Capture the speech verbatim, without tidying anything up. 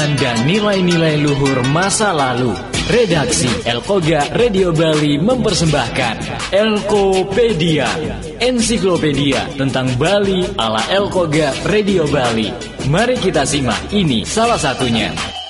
dan nilai-nilai luhur masa lalu. Redaksi Elkoga Radio Bali mempersembahkan Elkopedia, ensiklopedia tentang Bali ala Elkoga Radio Bali. Mari kita simak, ini salah satunya.